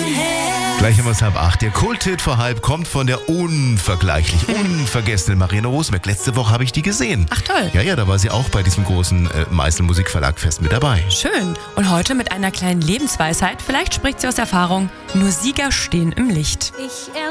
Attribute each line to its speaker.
Speaker 1: Gleich haben wir es 7:30. Der Kulthit vor halb kommt von der unvergleichlich, unvergessenen Marina Rosenberg. Letzte Woche habe ich die gesehen.
Speaker 2: Ach toll.
Speaker 1: Ja, da war sie auch bei diesem großen Meißel Musikverlag-Fest mit dabei.
Speaker 2: Schön. Und heute mit einer kleinen Lebensweisheit. Vielleicht spricht sie aus Erfahrung. Nur Sieger stehen im Licht.